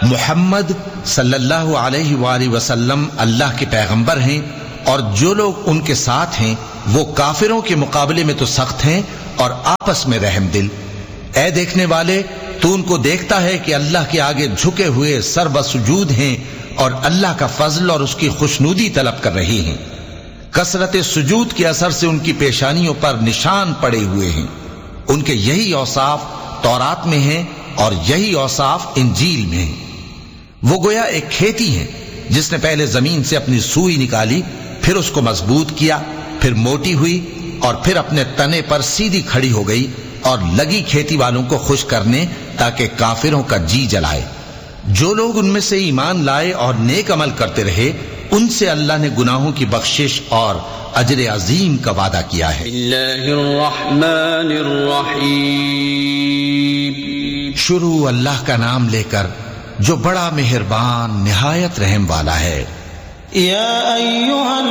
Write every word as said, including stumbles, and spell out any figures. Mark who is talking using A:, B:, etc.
A: محمد صلی اللہ علیہ وآلہ وسلم اللہ کے پیغمبر ہیں، اور جو لوگ ان کے ساتھ ہیں وہ کافروں کے مقابلے میں تو سخت ہیں اور آپس میں رحم دل۔ اے دیکھنے والے، تو ان کو دیکھتا ہے کہ اللہ کے آگے جھکے ہوئے سر بسجود ہیں اور اللہ کا فضل اور اس کی خوشنودی طلب کر رہے ہیں۔ کثرت سجود کے اثر سے ان کی پیشانیوں پر نشان پڑے ہوئے ہیں۔ ان کے یہی اوصاف تورات میں ہیں اور یہی اوصاف انجیل میں ہیں۔ وہ گویا ایک کھیتی ہے جس نے پہلے زمین سے اپنی سوئی نکالی، پھر اس کو مضبوط کیا، پھر موٹی ہوئی اور پھر اپنے تنے پر سیدھی کھڑی ہو گئی اور لگی کھیتی والوں کو خوش کرنے تاکہ کافروں کا جی جلائے۔ جو لوگ ان میں سے ایمان لائے اور نیک عمل کرتے رہے ان سے اللہ نے گناہوں کی بخشش اور اجر عظیم کا وعدہ کیا ہے۔
B: اللہ الرحمن الرحیم،
A: شروع اللہ کا نام لے کر جو بڑا مہربان نہایت رحم والا ہے۔
B: یا ایھا